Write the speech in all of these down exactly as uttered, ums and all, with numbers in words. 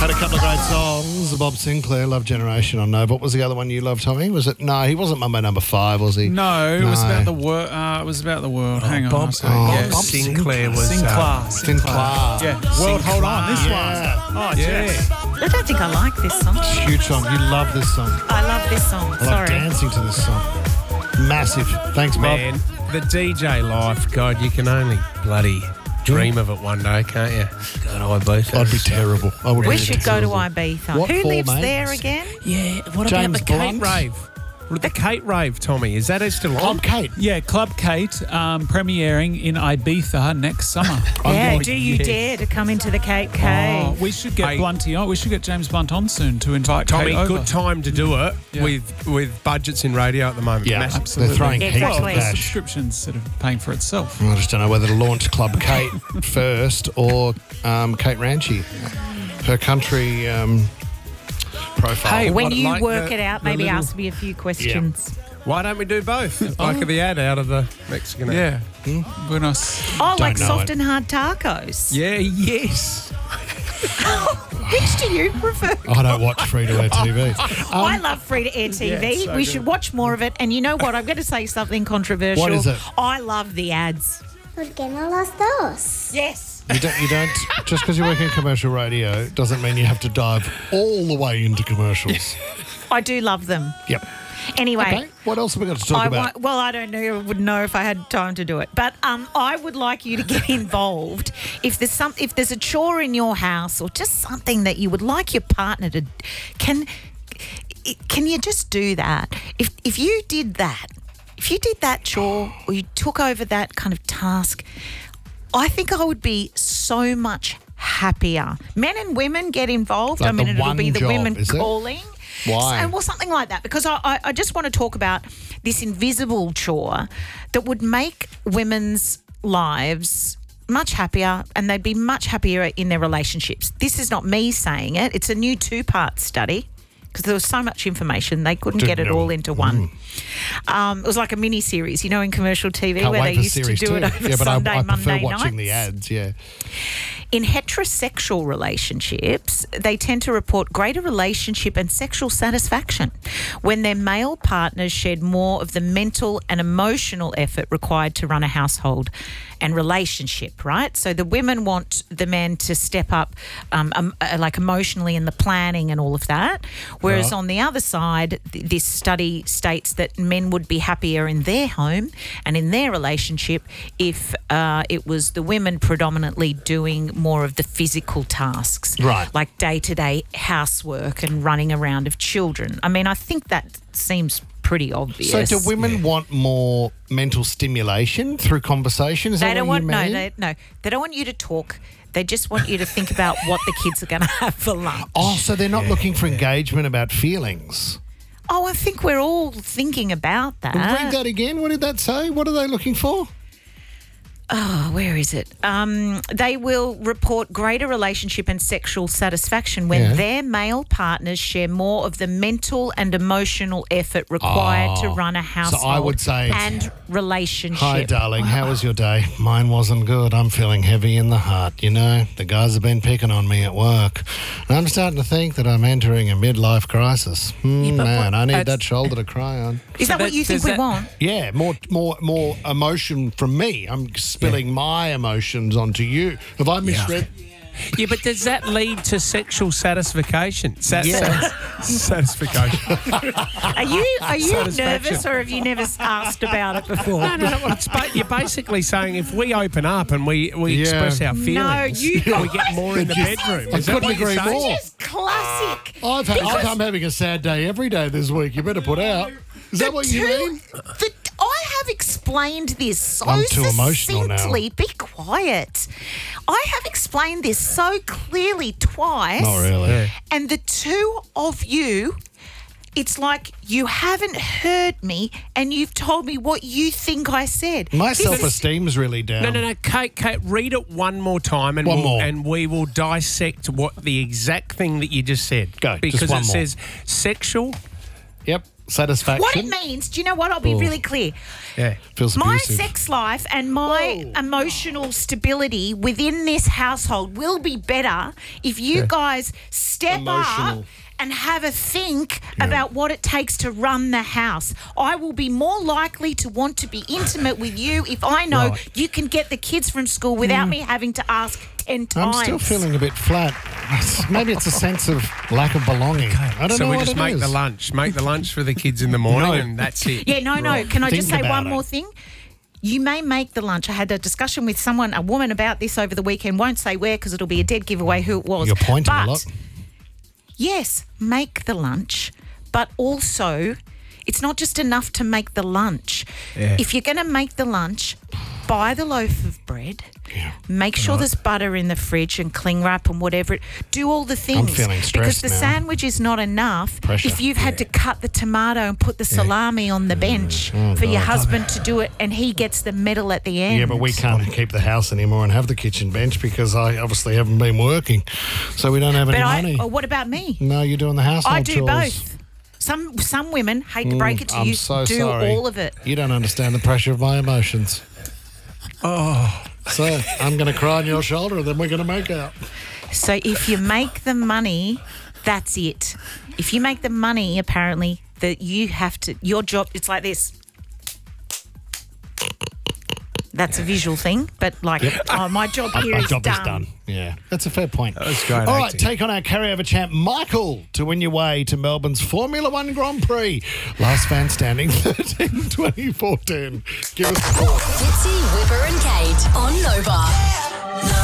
Had a couple of great songs. Bob Sinclair, Love Generation on No. What was the other one you loved, Tommy? Was it? No, he wasn't Mambo number five, was he? No, it was about the world. Uh, it was about the world. Hang on. Bob, I'll say- oh, yeah. Bob Sinclair was... Sinclair. Uh, Sinclair. Yeah. World, hold on. This Yeah. one. Oh, yeah. yes. I don't think I like this song. Huge song. You love this song. I love this song. I love Sorry. dancing to this song. Massive. Thanks, Bob. Man, the D J life, God, you can only bloody dream of it one day, can't you? God, I bet. I'd be terrible. I would We be should go to terrible. Ibiza. What Who for, lives mate? there again? Yeah, what James about the Kate Blunt? Rave? What, the Kate Rave, Tommy, is that still on? Club Kate. Yeah, Club Kate um, premiering in Ibiza next summer. Yeah, Oh, do you yes. dare to come into the Cape Oh, Cave? we should get Hey. Blunty on. We should get James Blunt on soon to invite Tommy, Kate over. good time to do it Yeah. with with budgets in radio at the moment. Yeah, Massive. Absolutely. they're throwing Yeah, heaps exactly. of cash. Subscriptions sort of paying for itself. I just don't know whether to launch Club Kate first or um, Kate Ranchi. Her country um, profile. Hey, when what, you like work the- it out, the maybe little- ask me a few questions. Why don't we do both? Like the ad out of the Mexican ad. Yeah. Buenos. Oh, like know soft it. and hard tacos. Yeah, yes. Which do you prefer? I don't watch free-to-air T V. I love free to air T V. Yeah, so we good. should watch more of it. And you know what? I'm going to say something controversial. What is it? I love the ads. ¿Por qué no los dos? Yes. You don't, you don't, just because you work in commercial radio doesn't mean you have to dive all the way into commercials. I do love them. Yep. Anyway. Okay, what else have we got to talk I about? wa- well, I don't know. Would know if I had time to do it, but um, I would like you to get involved. If there's some, if there's a chore in your house or just something that you would like your partner to, can, can you just do that? If if you did that, if you did that chore or you took over that kind of task, I think I would be so much happier. Men and women get involved. Like I mean, the it'll one be the job, women is it? calling. Why? So, well, something like that, because I, I, I just want to talk about this invisible chore that would make women's lives much happier and they'd be much happier in their relationships. This is not me saying it. It's a new two-part study because there was so much information they couldn't Didn't get it know. all into one. Um, it was like a mini-series, you know, in commercial T V Can't where wait they for used to series do two. it over yeah, but Sunday, I, I prefer Monday watching nights. the ads. Yeah. In heterosexual relationships, they tend to report greater relationship and sexual satisfaction when their male partners shared more of the mental and emotional effort required to run a household and relationship, right? So the women want the men to step up um, um, uh, like emotionally in the planning and all of that. Whereas Right. on the other side, th- this study states that men would be happier in their home and in their relationship if uh, it was the women predominantly doing more of the physical tasks. Right. Like day-to-day housework and running around of children. I mean, I think that seems pretty obvious. So, do women want more mental stimulation through conversation? Is They that don't what want you no, mean? they, no. They don't want you to talk. They just want you to think about what the kids are going to have for lunch. Oh, so they're not looking for engagement about feelings. Oh, I think we're all thinking about that. Read that again. What did that say? What are they looking for? Oh, where is it? Um, they will report greater relationship and sexual satisfaction when Yeah. their male partners share more of the mental and emotional effort required to Oh, run a so household I would say it's- and relationship. Hi, darling. How was your day? Mine wasn't good. I'm feeling heavy in the heart. You know, the guys have been picking on me at work. And I'm starting to think that I'm entering a midlife crisis. Hmm, but man, what- I need that's- that shoulder to cry on. Is So that what that- you think does we that- want? Yeah, more, more, more emotion from me. I'm spilling my emotions onto you. Have I misread? Yeah, but does that lead to sexual satisfaction? Sa- Yeah. sa- satisfaction. Are you are you Satisfaction. nervous or have you never asked about it before? No, no, no. It's ba- you're basically saying if we open up and we, we Yeah. express our No, feelings, you we get more in the bedroom. I Is that couldn't what you're agree saying? more. It's classic. I've had, I've, I'm having a sad day every day this week. You better put out. Is that what you Two- mean? the- I have explained this so I'm too emotional now. succinctly. Be quiet. I have explained this so clearly twice. Not really. Yeah. And the two of you, it's like you haven't heard me and you've told me what you think I said. My This is- self-esteem's really down. No, no, no, Kate, Kate, read it one more time and One we'll, more. and we will dissect what the exact thing that you just said. Go, just Because one it more. says sexual. Yep. satisfaction. What it means, do you know what? I'll be Oh. really clear. Yeah. Feels My abusive. sex life and my emotional stability within this household will be better if you guys step Emotional. up and have a think about what it takes to run the house. I will be more likely to want to be intimate with you if I know Right. you can get the kids from school without me having to ask ten times. I'm still feeling a bit flat. Maybe it's a sense of lack of belonging. I don't So know we what just it make is. the lunch. Make the lunch for the kids in the morning No. and that's it. Yeah, no, no. Can I just Think say about one it. more thing? You may make the lunch. I had a discussion with someone, a woman, about this over the weekend. Won't say where because it'll be a dead giveaway who it was. You're pointing but, a lot. Yes, make the lunch, but also it's not just enough to make the lunch. Yeah. If you're going to make the lunch, buy the loaf of bread. Yeah. Make sure there's butter in the fridge and cling wrap and whatever. It, do all the things. feeling because stressed the now. sandwich is not enough Pressure. if you've had to cut the tomato and put the salami on the bench Oh, for your husband to do it and he gets the medal at the end. Yeah, but we can't keep the house anymore and have the kitchen bench because I obviously haven't been working. So we don't have any But I, money. oh, what about me? No, you're doing the household I do chores. both. Some some women, hate to break it to I'm you, so do sorry. all of it. You don't understand the pressure of my emotions. Oh. So I'm going to cry on your shoulder and then we're going to make out. So if you make the money, that's it. If you make the money, apparently, that you have to, your job, it's like this. That's a visual thing, but like, oh, my job here My is job done. is done. Yeah, that's a fair point. That was great All right, acting. take on our carryover champ, Michael, to win your way to Melbourne's Formula One Grand Prix. Last fan standing, thirteen twenty-four ten. Give us a call. Fitzy, Whipper and Kate on Nova.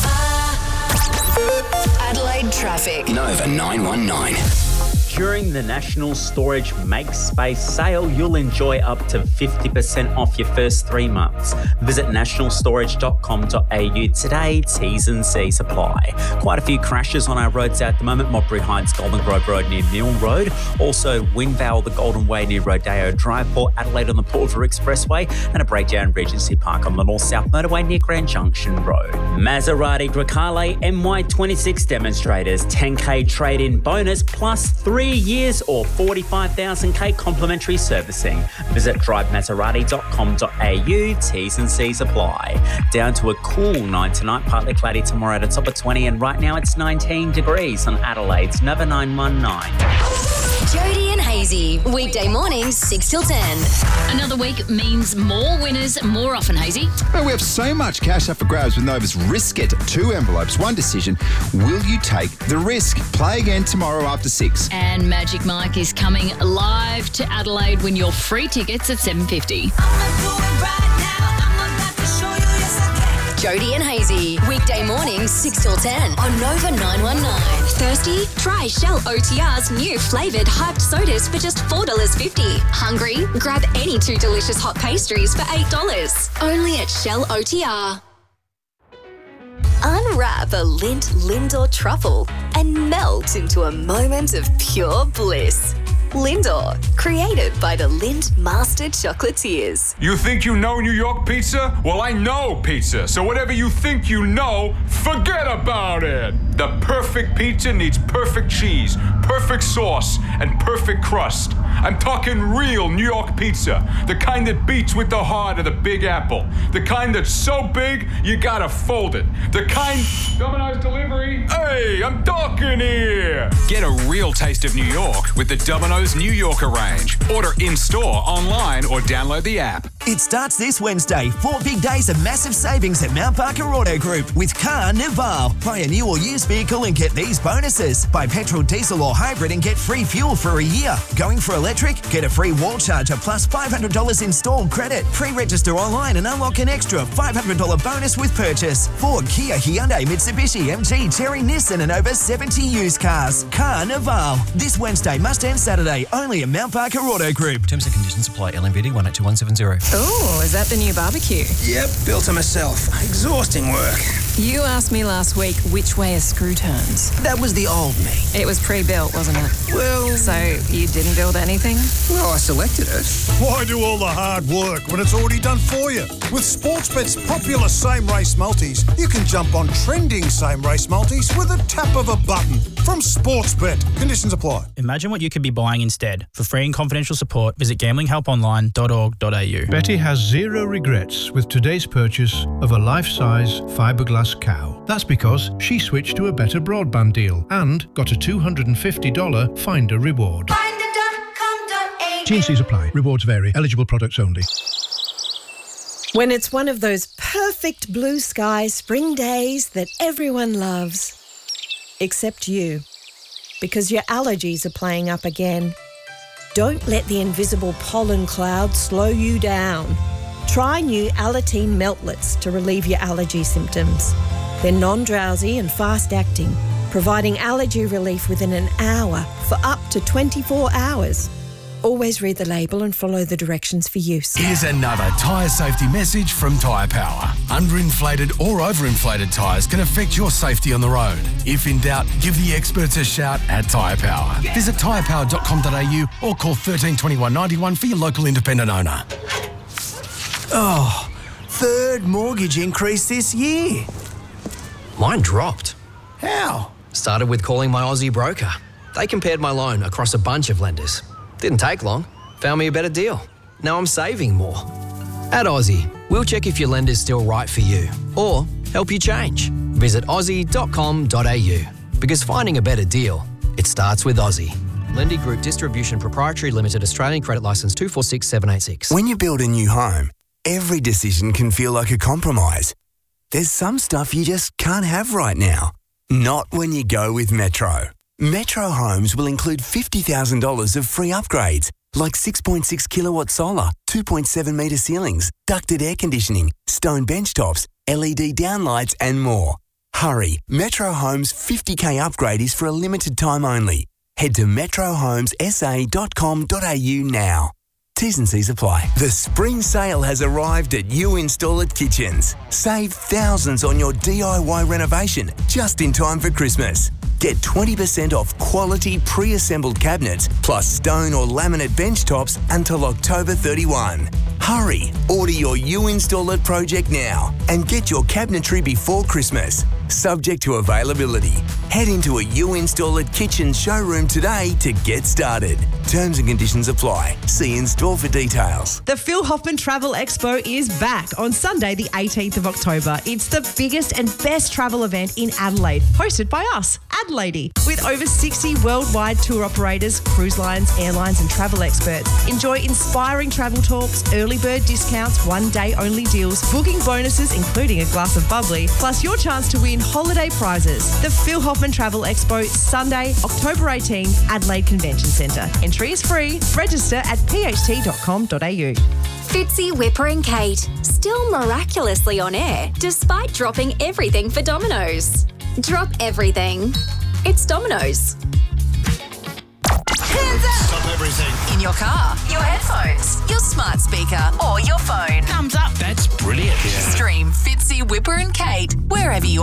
Nova. Adelaide traffic. Nova nine one nine. During the National Storage Make Space sale, you'll enjoy up to fifty percent off your first three months. Visit national storage dot com dot a u today. T's and C's apply. Quite a few crashes on our roads at the moment. Modbury Heights, Golden Grove Road near Mill Road. Also, Windvale, the Golden Way near Rodeo Drive. Port Adelaide on the Porter Expressway. And a breakdown in Regency Park on the North-South Motorway near Grand Junction Road. Maserati Grecale M Y twenty-six demonstrators. ten K trade-in bonus plus three years or forty-five thousand K complimentary servicing. Visit drive maserati dot com dot a u. T's and C's apply. Down to a cool nine tonight, partly cloudy tomorrow at a top of twenty, and right now it's nineteen degrees on Adelaide's Nova nine one nine. Jody and Hazy, weekday mornings six till ten. Another week means more winners more often, Hazy. Well, we have so much cash up for grabs with Nova's Risk It. Two envelopes, one decision. Will you take the risk? Play again tomorrow after six. And Magic Mike is coming live to Adelaide. Win your free tickets at seven fifty. Jody and Hazy, weekday mornings six till ten on Nova nine one nine. Thirsty? Try Shell O T R's new flavoured hyped sodas for just four dollars fifty. Hungry? Grab any two delicious hot pastries for eight dollars. Only at Shell O T R. Unwrap a Lindt Lindor truffle and melt into a moment of pure bliss. Lindor, created by the Lindt Master Chocolatiers. You think you know New York pizza? Well, I know pizza, so whatever you think you know, forget about it. The perfect pizza needs perfect cheese, perfect sauce, and perfect crust. I'm talking real New York pizza, the kind that beats with the heart of the Big Apple, the kind that's so big you gotta fold it, the kind Domino's delivery. Hey, I'm talking here. Get a real taste of New York with the Domino's New Yorker range. Order in-store, online, or download the app. It starts this Wednesday. Four big days of massive savings at Mount Parker Auto Group with Carnival. Buy a new or used vehicle and get these bonuses. Buy petrol, diesel or hybrid and get free fuel for a year. Going for electric? Get a free wall charger plus five hundred dollars installed credit. Pre-register online and unlock an extra five hundred dollars bonus with purchase. Ford, Kia, Hyundai, Mitsubishi, M G, Chery, Nissan and over seventy used cars. Carnival. This Wednesday, must end Saturday. Only at Mount Parker Auto Group. Terms and conditions apply. L M V D one eight two one seven zero. Oh, is that the new barbecue? Yep, built it myself. Exhausting work. You asked me last week which way a screw turns. That was the old me. It was pre-built, wasn't it? Well... So you didn't build anything? Well, I selected it. Why do all the hard work when it's already done for you? With Sportsbet's popular same-race multis, you can jump on trending same-race multis with a tap of a button. From Sportsbet. Conditions apply. Imagine what you could be buying instead. For free and confidential support, visit gambling help online dot org dot a u. Betty has zero regrets with today's purchase of a life-size fiberglass cow. That's because she switched to a better broadband deal and got a two hundred fifty dollars Finder reward. finder dot com dot a u. T and C's apply. Rewards vary. Eligible products only. When it's one of those perfect blue sky spring days that everyone loves. Except you. Because your allergies are playing up again. Don't let the invisible pollen cloud slow you down. Try new Alateen Meltlets to relieve your allergy symptoms. They're non-drowsy and fast-acting, providing allergy relief within an hour for up to twenty-four hours. Always read the label and follow the directions for use. Here's another tyre safety message from Tyre Power. Underinflated or overinflated tyres can affect your safety on the road. If in doubt, give the experts a shout at Tyre Power. Visit tyre power dot com dot a u or call thirteen twenty-one ninety-one for your local independent owner. Oh, third mortgage increase this year. Mine dropped. How? Started with calling my Aussie broker. They compared my loan across a bunch of lenders. Didn't take long. Found me a better deal. Now I'm saving more. At Aussie, we'll check if your lender's still right for you or help you change. Visit aussie dot com dot a u because finding a better deal, it starts with Aussie. Lendy Group Distribution Proprietary Limited, Australian Credit Licence two four six seven eight six. When you build a new home, every decision can feel like a compromise. There's some stuff you just can't have right now. Not when you go with Metro. Metro Homes will include fifty thousand dollars of free upgrades, like six point six kilowatt solar, two point seven metre ceilings, ducted air conditioning, stone bench tops, L E D downlights and more. Hurry, Metro Homes fifty K upgrade is for a limited time only. Head to metro homes s a dot com dot a u now. T's and C's apply. The spring sale has arrived at You Install It Kitchens. Save thousands on your D I Y renovation just in time for Christmas. Get twenty percent off quality pre-assembled cabinets plus stone or laminate bench tops until October thirty-first. Hurry, order your You Install It project now and get your cabinetry before Christmas. Subject to availability. Head into a You Install It Kitchen showroom today to get started. Terms and conditions apply. See in store for details. The Phil Hoffman Travel Expo is back on Sunday, the eighteenth of October. It's the biggest and best travel event in Adelaide, hosted by us, Adelaide, with over sixty worldwide tour operators, cruise lines, airlines and travel experts. Enjoy inspiring travel talks, early bird discounts, one day only deals, booking bonuses including a glass of bubbly, plus your chance to win holiday prizes. The Phil Hoffman Travel Expo, Sunday, October eighteenth, Adelaide Convention Centre. Entry is free. Register at p h t dot com dot a u. Fitzy, Whipper and Kate, still miraculously on air despite dropping everything for Domino's. Drop everything. It's Domino's. Hands up! Stop everything. In your car, your headphones, your smart speaker, or your phone. Thumbs up. That's brilliant. Stream Fitzy, Whipper and Kate wherever you